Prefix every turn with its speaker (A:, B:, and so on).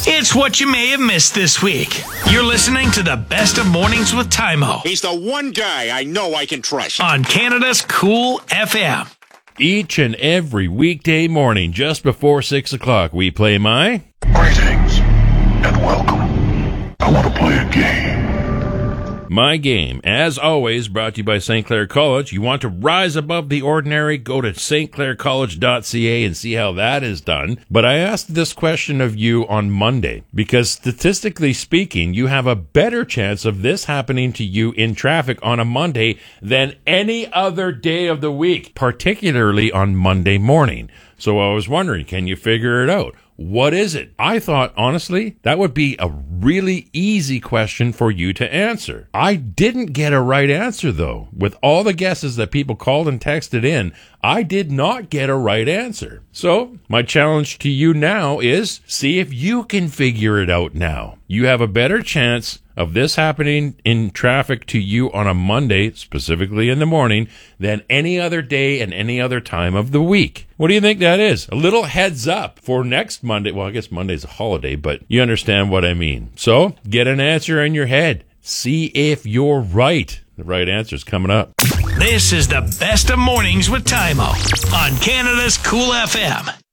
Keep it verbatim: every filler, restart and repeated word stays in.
A: It's what you may have missed this week. You're listening to the Best of Mornings with Tymo
B: He's the one guy I know I can trust.
A: on Canada's Cool F M.
C: Each and every weekday morning, just before six o'clock, we play my...
D: Greetings and welcome. I want to play a game.
C: My Game, as always, brought to you by Saint Clair College. You want to rise above the ordinary? Go to s t clair college dot c a and see how that is done. But I asked this question of you on Monday because statistically speaking, you have a better chance of this happening to you in traffic on a Monday than any other day of the week, particularly on Monday morning. So I was wondering, can you figure it out? What is it? I thought, honestly, that would be a really easy question for you to answer. I didn't get a right answer, though. With all the guesses that people called and texted in, I did not get a right answer. So, my challenge to you now is, see if you can figure it out now. You have a better chance of this happening in traffic to you on a Monday, specifically in the morning, than any other day and any other time of the week. What do you think that is? A little heads up for next Monday. Well, I guess Monday's a holiday, but you understand what I mean. So, get an answer in your head. See if you're right. The right answer's coming up.
A: This is the Best of Mornings with Tymo on Canada's Cool F M.